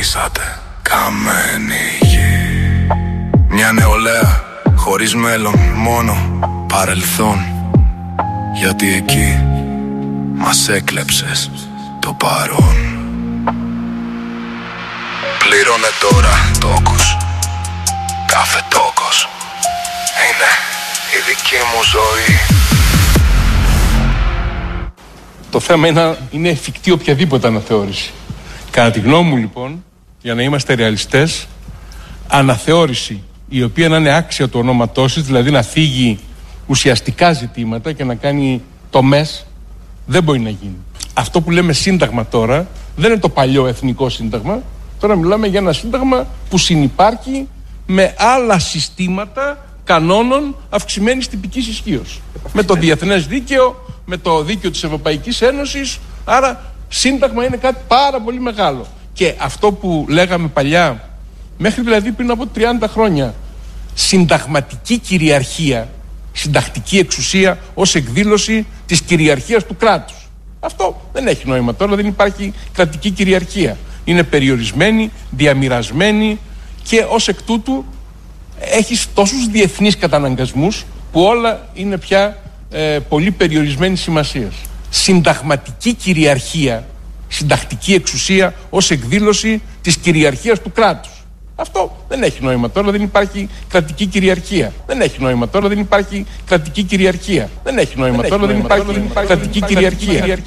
χτίσατε καμένη γη. Μια νεολαία χωρίς μέλλον, μόνο παρελθόν. Γιατί εκεί μας έκλεψες το παρόν. Πλήρωνε τώρα τόκους. Κάθε τόκος είναι η δική μου ζωή. Το θέμα είναι εφικτή οποιαδήποτε αναθεώρηση. Κατά τη γνώμη μου λοιπόν, για να είμαστε ρεαλιστές, αναθεώρηση η οποία να είναι άξια του ονόματός της, δηλαδή να θίγει ουσιαστικά ζητήματα και να κάνει τομές, δεν μπορεί να γίνει. Αυτό που λέμε σύνταγμα τώρα δεν είναι το παλιό εθνικό σύνταγμα. Τώρα μιλάμε για ένα σύνταγμα που συνυπάρχει με άλλα συστήματα κανόνων αυξημένης τυπικής ισχύως. Με το διεθνές δίκαιο, με το δίκαιο της Ευρωπαϊκής Ένωσης. Άρα σύνταγμα είναι κάτι πάρα πολύ μεγάλο. Και αυτό που λέγαμε παλιά, μέχρι δηλαδή πριν από 30 χρόνια, συνταγματική κυριαρχία, συντακτική εξουσία ως εκδήλωση της κυριαρχίας του κράτους. Αυτό δεν έχει νόημα τώρα, δεν υπάρχει κρατική κυριαρχία. Είναι περιορισμένη, διαμοιρασμένη και ως εκ τούτου έχεις τόσους διεθνείς καταναγκασμούς που όλα είναι πια πολύ περιορισμένης σημασίας. Συνταγματική κυριαρχία, συντακτική εξουσία ως εκδήλωση της κυριαρχίας του κράτους. Αυτό δεν έχει νόημα τώρα, δεν υπάρχει κρατική κυριαρχία. Δεν έχει νόημα τώρα, δεν υπάρχει κρατική κυριαρχία. Δεν έχει νόημα τώρα, δεν υπάρχει κρατική κυριαρχία.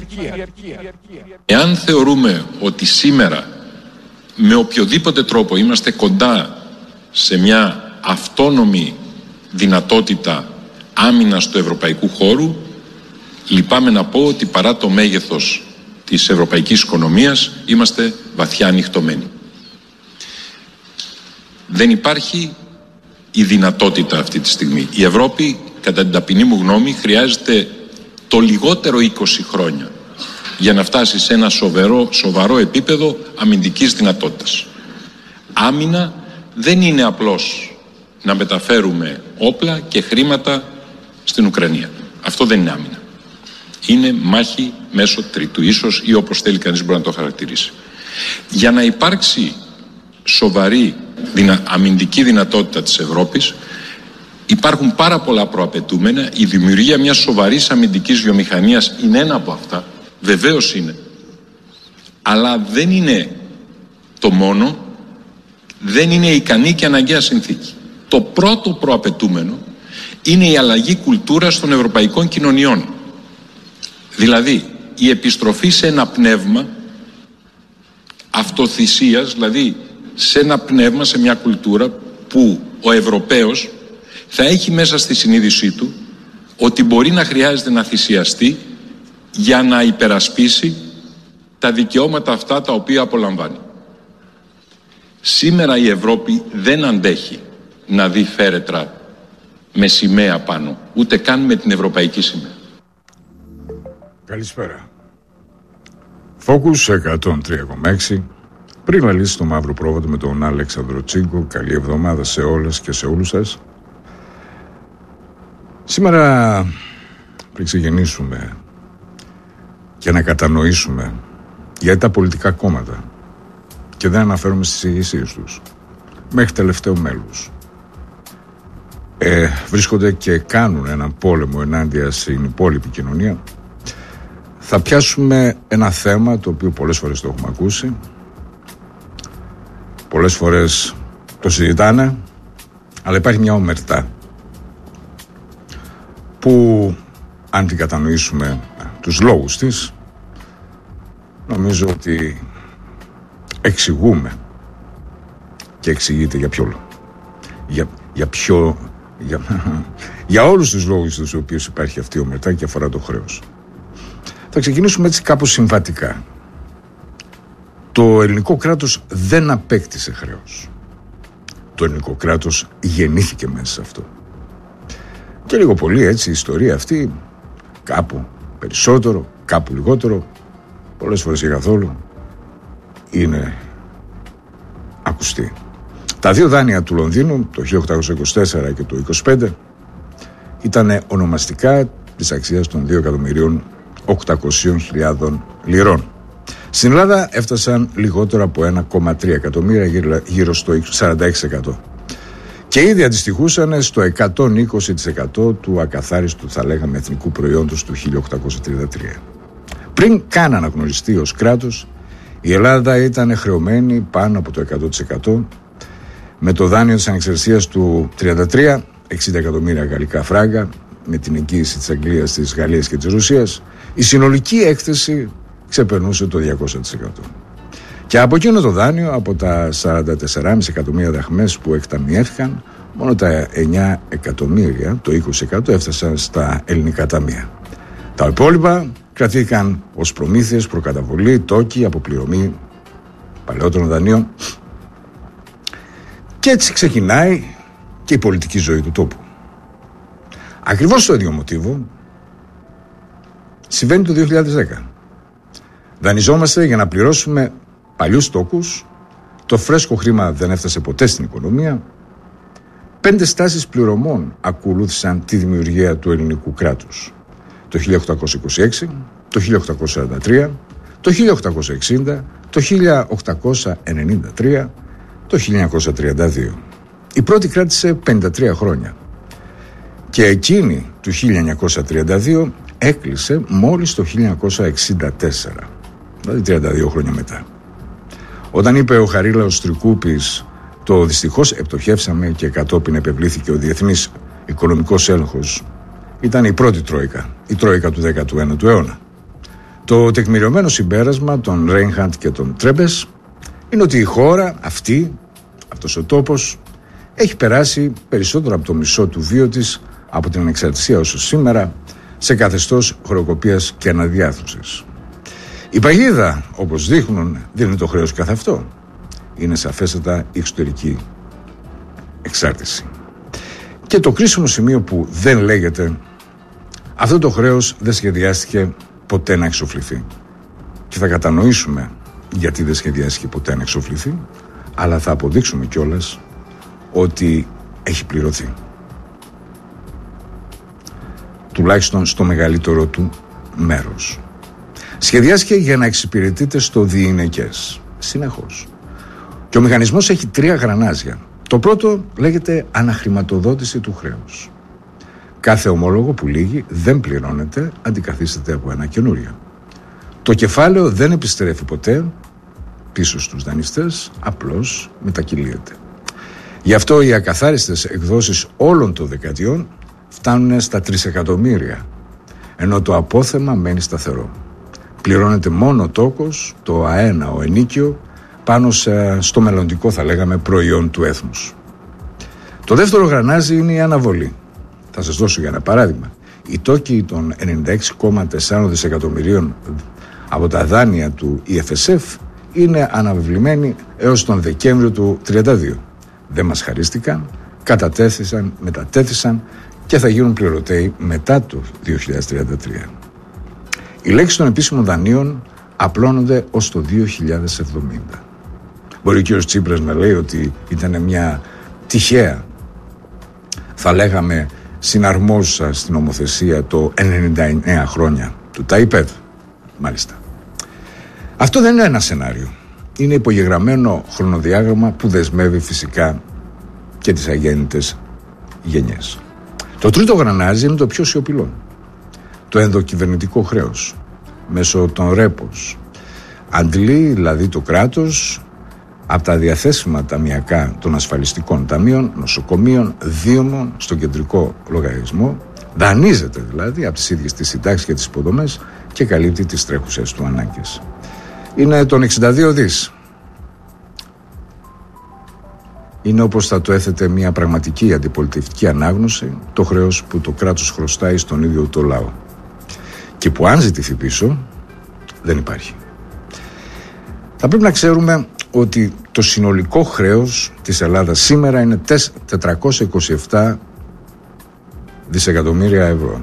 Εάν θεωρούμε ότι σήμερα με οποιοδήποτε τρόπο είμαστε κοντά σε μια αυτόνομη δυνατότητα άμυνας του ευρωπαϊκού χώρου, λυπάμαι να πω ότι παρά το μέγεθος της ευρωπαϊκής οικονομίας είμαστε βαθιά ανοιχτωμένοι. Δεν υπάρχει η δυνατότητα αυτή τη στιγμή. Η Ευρώπη, κατά την ταπεινή μου γνώμη, χρειάζεται το λιγότερο 20 χρόνια για να φτάσει σε ένα σοβαρό επίπεδο αμυντικής δυνατότητας. Άμυνα δεν είναι απλώς να μεταφέρουμε όπλα και χρήματα στην Ουκρανία. Αυτό δεν είναι άμυνα. Είναι μάχη μέσω τρίτου, ίσως, ή όπως θέλει κανείς μπορεί να το χαρακτηρίσει. Για να υπάρξει σοβαρή αμυντική δυνατότητα της Ευρώπης, υπάρχουν πάρα πολλά προαπαιτούμενα. Η δημιουργία μιας σοβαρής αμυντικής βιομηχανίας είναι ένα από αυτά. Βεβαίως είναι. Αλλά δεν είναι το μόνο, δεν είναι ικανή και αναγκαία συνθήκη. Το πρώτο προαπαιτούμενο είναι η αλλαγή κουλτούρας των ευρωπαϊκών κοινωνιών. Δηλαδή, η επιστροφή σε ένα πνεύμα αυτοθυσίας, δηλαδή σε ένα πνεύμα, σε μια κουλτούρα που ο Ευρωπαίος θα έχει μέσα στη συνείδησή του ότι μπορεί να χρειάζεται να θυσιαστεί για να υπερασπίσει τα δικαιώματα αυτά τα οποία απολαμβάνει. Σήμερα η Ευρώπη δεν αντέχει να δει φέρετρα με σημαία πάνω, ούτε καν με την ευρωπαϊκή σημαία. Καλησπέρα. Focus 103,6. Πριν λαλήσει το μαύρο πρόβατο με τον Αλέξανδρο Τσίγκο, καλή εβδομάδα σε όλες και σε όλους σας. Σήμερα, πριν ξεκινήσουμε και να κατανοήσουμε γιατί τα πολιτικά κόμματα, και δεν αναφέρομαι στις ηγεσίες τους, μέχρι τελευταίο μέλους, βρίσκονται και κάνουν έναν πόλεμο ενάντια στην υπόλοιπη κοινωνία, θα πιάσουμε ένα θέμα το οποίο πολλές φορές το έχουμε ακούσει, πολλές φορές το συζητάνε, αλλά υπάρχει μια ομερτά που, αν την κατανοήσουμε τους λόγους της, νομίζω ότι εξηγούμε και εξηγείται για ποιο λόγο. Για όλους τους λόγους τους οποίους υπάρχει αυτή η ομερτά και αφορά το χρέος. Θα ξεκινήσουμε έτσι κάπως συμβατικά. Το ελληνικό κράτος δεν απέκτησε χρέος. Το ελληνικό κράτος γεννήθηκε μέσα σε αυτό. Και λίγο πολύ έτσι η ιστορία αυτή, κάπου περισσότερο, κάπου λιγότερο, πολλές φορές και καθόλου, είναι ακουστή. Τα δύο δάνεια του Λονδίνου, το 1824 και το 25, ήταν ονομαστικά της αξίας των 2.800.000 λιρών. Στην Ελλάδα έφτασαν λιγότερο από 1,3 εκατομμύρια, γύρω στο 46%. Και ήδη αντιστοιχούσαν στο 120% του ακαθάριστου, θα λέγαμε, εθνικού προϊόντος του 1833. Πριν καν αναγνωριστεί ως κράτος, η Ελλάδα ήταν χρεωμένη πάνω από το 100%, με το δάνειο της ανεξαρτησίας του 33, 60 εκατομμύρια γαλλικά φράγκα, με την εγγύηση της Αγγλίας, της Γαλλίας και της Ρωσίας, η συνολική έκθεση ξεπερνούσε το 200%. Και από εκείνο το δάνειο, από τα 44,5 εκατομμύρια δραχμές που εκταμιεύτηκαν, μόνο τα 9 εκατομμύρια, το 20%, έφτασαν στα ελληνικά ταμεία. Τα υπόλοιπα κρατήθηκαν ως προμήθειες, προκαταβολή, τόκοι, αποπληρωμή παλαιότερων δανείων. Και έτσι ξεκινάει και η πολιτική ζωή του τόπου. Ακριβώς το ίδιο μοτίβο συμβαίνει το 2010. Δανειζόμαστε για να πληρώσουμε παλιούς τόκους, το φρέσκο χρήμα δεν έφτασε ποτέ στην οικονομία. 5 στάσεις πληρωμών ακολούθησαν τη δημιουργία του ελληνικού κράτους. Το 1826, το 1843, το 1860, το 1893, το 1932. Η πρώτη κράτησε 53 χρόνια. Και εκείνη του 1932 έκλεισε μόλις το 1964, δηλαδή 32 χρόνια μετά. Όταν είπε ο Χαρίλαος Τρικούπης το δυστυχώς επτοχεύσαμε και κατόπιν επευλήθηκε ο διεθνής οικονομικός έλεγχος, ήταν η πρώτη τρόικα, η τρόικα του 19ου αιώνα. Το τεκμηριωμένο συμπέρασμα των Ρέινχαντ και των Τρέμπες είναι ότι η χώρα αυτή, αυτός ο τόπος, έχει περάσει περισσότερο από το μισό του βίου της από την ανεξαρτησία όσο σήμερα σε καθεστώς χρεοκοπίας και αναδιάρθρωσης. Η παγίδα, όπως δείχνουν, δεν είναι το χρέος καθ' αυτό. Είναι σαφέστατα η εξωτερική εξάρτηση. Και το κρίσιμο σημείο που δεν λέγεται, αυτό το χρέος δεν σχεδιάστηκε ποτέ να εξοφληθεί. Και θα κατανοήσουμε γιατί δεν σχεδιάστηκε ποτέ να εξοφληθεί, αλλά θα αποδείξουμε κιόλας ότι έχει πληρωθεί. Τουλάχιστον στο μεγαλύτερο του μέρος. Σχεδιάστηκε για να εξυπηρετείται στο διηνεκές, συνεχώς. Και ο μηχανισμός έχει 3 γρανάζια. Το πρώτο λέγεται αναχρηματοδότηση του χρέους. Κάθε ομόλογο που λύγει δεν πληρώνεται, αντικαθίσταται από ένα καινούριο. Το κεφάλαιο δεν επιστρέφει ποτέ πίσω στους δανειστές, απλώς μετακυλίεται. Γι' αυτό οι ακαθάριστες εκδόσεις όλων των δεκαετιών φτάνουν στα 3 εκατομμύρια, ενώ το απόθεμα μένει σταθερό. Πληρώνεται μόνο ο τόκος, το αένα, ο ενίκιο, πάνω στο μελλοντικό, θα λέγαμε, προϊόν του έθνους. Το δεύτερο γρανάζι είναι η αναβολή. Θα σας δώσω για ένα παράδειγμα. Οι τόκοι των 96,4 δισεκατομμυρίων από τα δάνεια του EFSF είναι αναβεβλημένοι έως τον Δεκέμβριο του 1932. Δεν μας χαρίστηκαν, μετατέθησαν και θα γίνουν πληρωτέοι μετά το 2033. Οι λέξεις των επίσημων δανείων απλώνονται ως το 2070. Μπορεί ο κ. Τσίπρας να λέει ότι ήταν μια τυχαία, θα λέγαμε, συναρμόζουσα στην νομοθεσία το 99 χρόνια του ΤΑΙΠΕΔ, μάλιστα. Αυτό δεν είναι ένα σενάριο. Είναι υπογεγραμμένο χρονοδιάγραμμα που δεσμεύει φυσικά και τις αγέννητες γενιές. Το τρίτο γρανάζι είναι το πιο σιωπηλό. Το ενδοκυβερνητικό χρέος μέσω των ρέπος. Αντλεί δηλαδή το κράτος από τα διαθέσιμα ταμιακά των ασφαλιστικών ταμείων, νοσοκομείων, δήμων στον κεντρικό λογαριασμό, δανείζεται δηλαδή από τις ίδιες τις συντάξεις και τις υποδομές και καλύπτει τις τρέχουσες του ανάγκες. Είναι των 62 δις. Είναι, όπως θα το έθετε, μια πραγματική αντιπολιτευτική ανάγνωση, το χρέος που το κράτος χρωστάει στον ίδιο το λαό και που αν ζητηθεί πίσω δεν υπάρχει. Θα πρέπει να ξέρουμε ότι το συνολικό χρέος της Ελλάδας σήμερα είναι 427 δισεκατομμύρια ευρώ.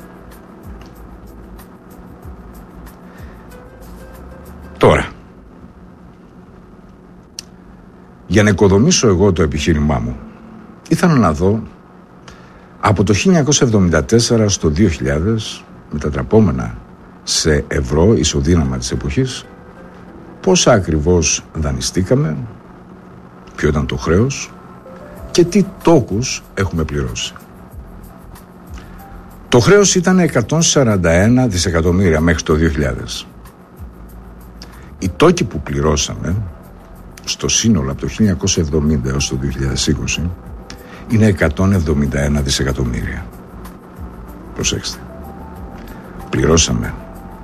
Τώρα, για να οικοδομήσω εγώ το επιχείρημά μου, ήθελα να δω από το 1974 στο 2000, μετατραπόμενα σε ευρώ, ισοδύναμα της εποχής, πόσα ακριβώς δανειστήκαμε, ποιο ήταν το χρέος και τι τόκους έχουμε πληρώσει. Το χρέος ήταν 141 δισεκατομμύρια μέχρι το 2000. Οι τόκοι που πληρώσαμε στο σύνολο από το 1970 έως το 2020 είναι 171 δισεκατομμύρια. Προσέξτε. Πληρώσαμε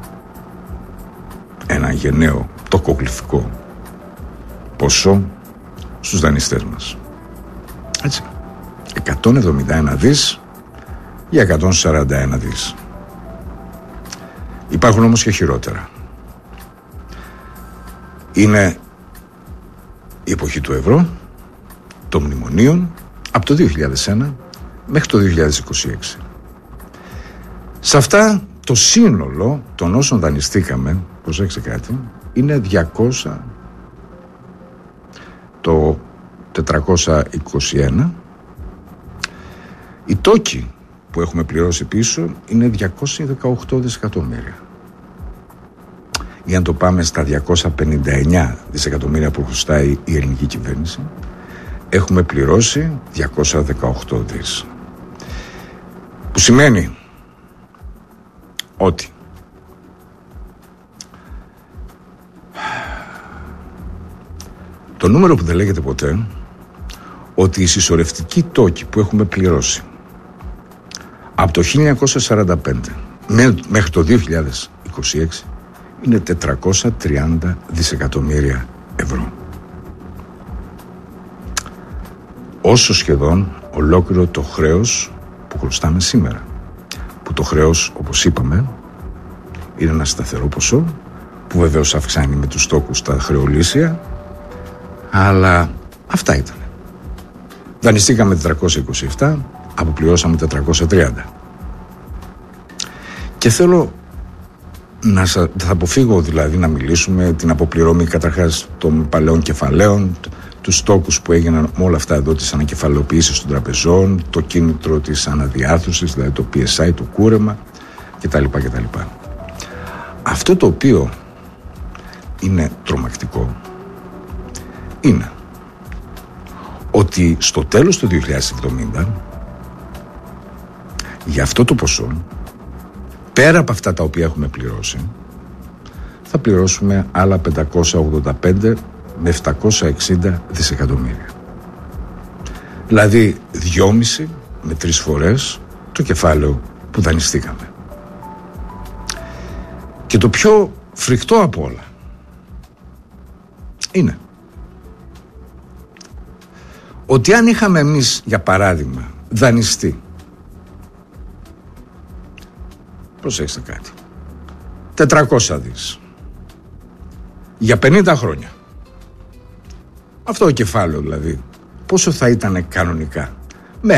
ένα γενναίο τοκογλυφικό ποσό στους δανειστές μας. Έτσι. 171 δις για 141 δις. Υπάρχουν όμως και χειρότερα. Είναι η εποχή του ευρώ, των μνημονίων, από το 2001 μέχρι το 2026. Σε αυτά το σύνολο των όσων δανειστήκαμε, προσέξτε κάτι, είναι 200, το 421. Οι τόκοι που έχουμε πληρώσει πίσω είναι 218 δισεκατομμύρια. Ή αν το πάμε στα 259 δισεκατομμύρια που χρωστάει η ελληνική κυβέρνηση, έχουμε πληρώσει 218 δις. Που σημαίνει ότι το νούμερο που δεν λέγεται ποτέ, ότι οι συσσωρευτικοί τόκοι που έχουμε πληρώσει από το 1945 μέχρι το 2026 είναι 430 δισεκατομμύρια ευρώ. Όσο σχεδόν ολόκληρο το χρέος που χρωστάμε σήμερα. Που το χρέος, όπως είπαμε, είναι ένα σταθερό ποσό που βεβαίως αυξάνει με τους τόκους τα χρεολύσια, αλλά αυτά ήταν. Δανειστήκαμε 427, αποπληρώσαμε 430. Και θέλω θα αποφύγω δηλαδή να μιλήσουμε την αποπληρώμη καταρχάς των παλαιών κεφαλαίων, τους τόκους που έγιναν με όλα αυτά εδώ, τις ανακεφαλαιοποιήσεις των τραπεζών, το κίνητρο της αναδιάρθρωσης, δηλαδή το PSI, το κούρεμα κτλ. Αυτό το οποίο είναι τρομακτικό είναι ότι στο τέλος του 2070 για αυτό το ποσό, πέρα από αυτά τα οποία έχουμε πληρώσει, θα πληρώσουμε άλλα 585 με 760 δισεκατομμύρια. Δηλαδή 2,5 με 3 φορές το κεφάλαιο που δανειστήκαμε. Και το πιο φρικτό από όλα είναι ότι αν είχαμε εμείς, για παράδειγμα, δανειστεί, προσέξτε κάτι, 400 δις για 50 χρόνια, αυτό το κεφάλαιο δηλαδή πόσο θα ήταν κανονικά? Με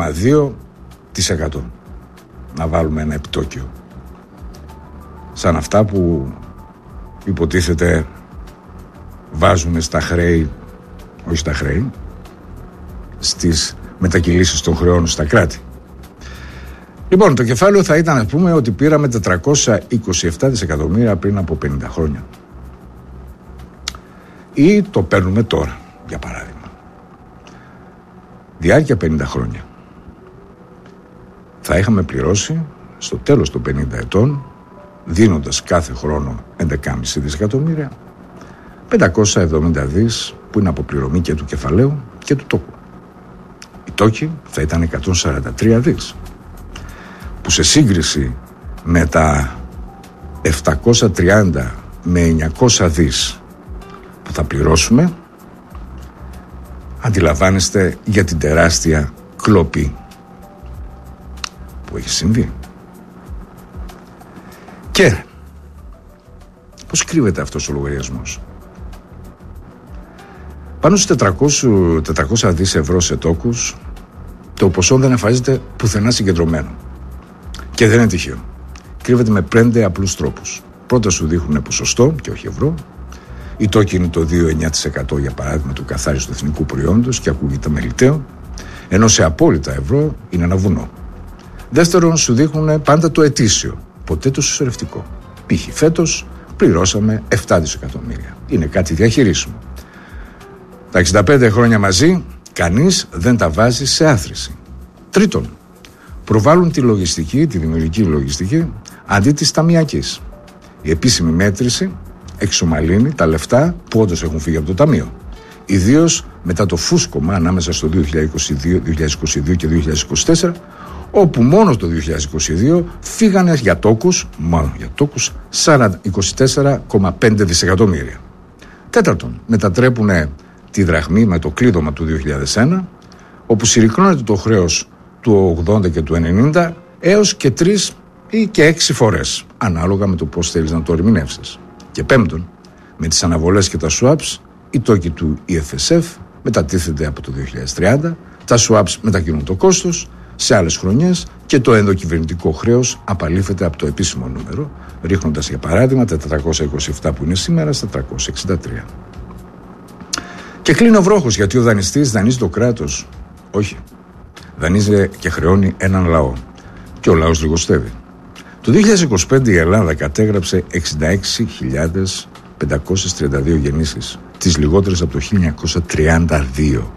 1,2% να βάλουμε ένα επιτόκιο, σαν αυτά που υποτίθεται βάζουν στα χρέη, όχι στα χρέη, στις μετακυλήσεις των χρεών στα κράτη. Λοιπόν, το κεφάλαιο θα ήταν, να πούμε, ότι πήραμε 427 δισεκατομμύρια πριν από 50 χρόνια. Ή το παίρνουμε τώρα, για παράδειγμα. Διάρκεια 50 χρόνια. Θα είχαμε πληρώσει στο τέλος των 50 ετών, δίνοντας κάθε χρόνο 11,5 δισεκατομμύρια, 570 δις που είναι αποπληρωμή και του κεφαλαίου και του τόκου. Οι τόκοι θα ήταν 143 δις. Που σε σύγκριση με τα 730 με 900 δις που θα πληρώσουμε, αντιλαμβάνεστε για την τεράστια κλοπή που έχει συμβεί. Και πώς κρύβεται αυτός ο λογαριασμός? Πάνω στους 400 δις ευρώ σε τόκους, το ποσό δεν εμφανίζεται πουθενά συγκεντρωμένο. Και δεν είναι τυχαίο. Κρύβεται με 5 απλούς τρόπους. Πρώτα σου δείχνουν ποσοστό και όχι ευρώ. Η τόκη είναι το 2,9% για παράδειγμα του καθάριστου εθνικού προϊόντος και ακούγεται μελιτέο, ενώ σε απόλυτα ευρώ είναι ένα βουνό. Δεύτερον, σου δείχνουν πάντα το ετήσιο, ποτέ το συσσωρευτικό. Π.χ. φέτος πληρώσαμε 7 δισεκατομμύρια. Είναι κάτι διαχειρίσιμο. Τα 65 χρόνια μαζί, κανείς δεν τα βάζει σε άθροιση. Τρίτον, προβάλλουν τη λογιστική, τη δημιουργική λογιστική, αντί της ταμιακής. Η επίσημη μέτρηση εξομαλύνει τα λεφτά που όντως έχουν φύγει από το ταμείο. Ιδίως μετά το φούσκωμα ανάμεσα στο 2022 και 2024, όπου μόνο το 2022 φύγανε για τόκους 24,5 δισεκατομμύρια. Τέταρτον, μετατρέπουν τη δραχμή με το κλείδωμα του 2001, όπου συρρυκνώνεται το χρέος του 80 και του 90 έως και 3 ή και 6 φορές, ανάλογα με το πώς θέλεις να το ερμηνεύσεις. Και πέμπτον, με τις αναβολές και τα swaps, οι τόκοι του EFSF μετατίθενται από το 2030, τα swaps μετακινούν το κόστος σε άλλες χρονιές και το ενδοκυβερνητικό χρέος απαλήφεται από το επίσημο νούμερο, ρίχνοντας για παράδειγμα τα 427 που είναι σήμερα στα 363. Και κλείνει ο βρόχος, γιατί ο δανειστής δανείζει το κράτος. Όχι. Δανείζει και χρεώνει έναν λαό. Και ο λαός λιγοστεύει. Το 2025 η Ελλάδα κατέγραψε 66.532 γεννήσεις, τις λιγότερες από το 1932.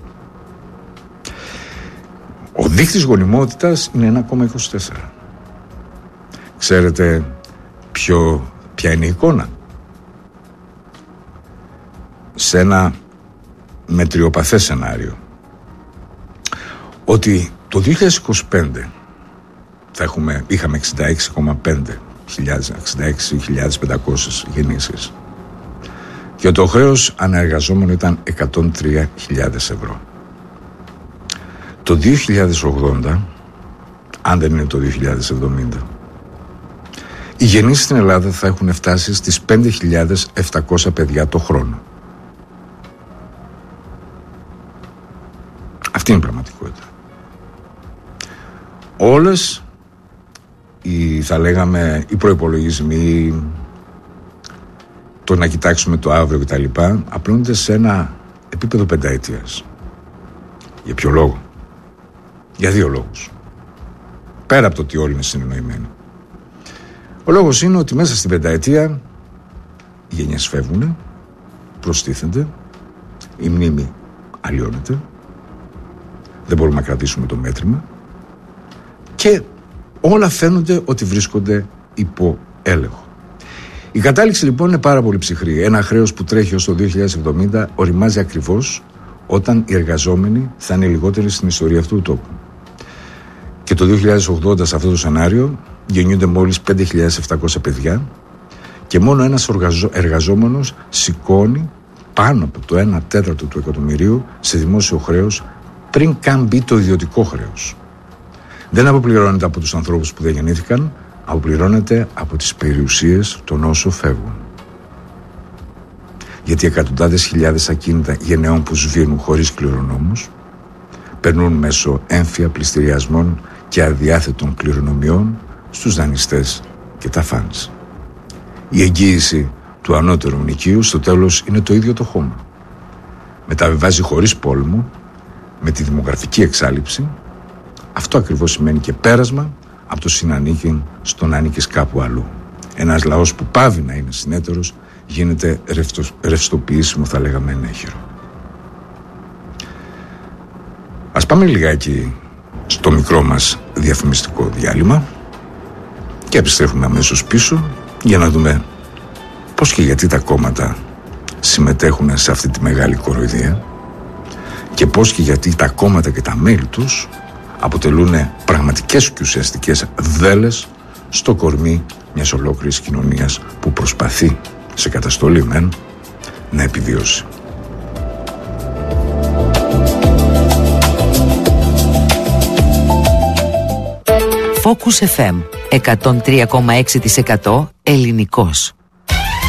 Ο δείκτης γονιμότητας είναι 1,24. Ξέρετε ποια είναι η εικόνα? Σε ένα μετριοπαθές σενάριο, ότι το 2025 είχαμε 66.500 γεννήσεις και το χρέος αναεργαζόμενο ήταν 103.000 ευρώ. Το 2080, αν δεν είναι το 2070, οι γεννήσεις στην Ελλάδα θα έχουν φτάσει στις 5.700 παιδιά το χρόνο. Αυτή είναι η πραγματικότητα. Όλες οι προϋπολογισμοί, το να κοιτάξουμε το αύριο κτλ. Απλώνονται σε ένα επίπεδο πενταετίας. Για ποιο λόγο? Για δύο λόγους. Πέρα από το ότι όλοι είναι συνεννοημένοι. Ο λόγος είναι ότι μέσα στην πενταετία οι γενιές φεύγουν, προστίθενται, η μνήμη αλλοιώνεται, δεν μπορούμε να κρατήσουμε το μέτρημα και όλα φαίνονται ότι βρίσκονται υπό έλεγχο. Η κατάληξη λοιπόν είναι πάρα πολύ ψυχρή. Ένα χρέος που τρέχει ως το 2070 οριμάζει ακριβώς όταν οι εργαζόμενοι θα είναι λιγότεροι στην ιστορία αυτού του τόπου. Και το 2080 σε αυτό το σενάριο γεννιούνται μόλις 5.700 παιδιά και μόνο ένας εργαζόμενος σηκώνει πάνω από το 1/4 του εκατομμυρίου σε δημόσιο χρέος πριν καν μπει το ιδιωτικό χρέος. Δεν αποπληρώνεται από τους ανθρώπους που δεν γεννήθηκαν, αποπληρώνεται από τις περιουσίες των όσων φεύγουν. Γιατί εκατοντάδες χιλιάδες ακίνητα γενναιών που σβήνουν χωρίς κληρονόμους περνούν μέσω έμφυα πληστηριασμών και αδιάθετων κληρονομιών στους δανειστές και τα φαντς. Η εγγύηση του ανώτερου νοικίου στο τέλος είναι το ίδιο το χώμα. Μεταβιβάζει χωρίς πόλεμο, με τη δημογραφική εξάλειψη. Αυτό ακριβώς σημαίνει και πέρασμα από το συνανίκην στο να ανήκεις κάπου αλλού. Ένας λαός που πάβει να είναι συνέτερος γίνεται ρευστοποιήσιμο, θα λέγαμε, ενέχειρο. Ας πάμε λιγάκι στο μικρό μας διαφημιστικό διάλειμμα και επιστρέφουμε αμέσως πίσω για να δούμε πώς και γιατί τα κόμματα συμμετέχουν σε αυτή τη μεγάλη κοροϊδία και πώς και γιατί τα κόμματα και τα μέλη τους αποτελούν πραγματικές και ουσιαστικές δέλες στο κορμί μιας ολόκληρης κοινωνίας που προσπαθεί σε καταστολή μεν να επιβιώσει. Focus FM 103,6% ελληνικός.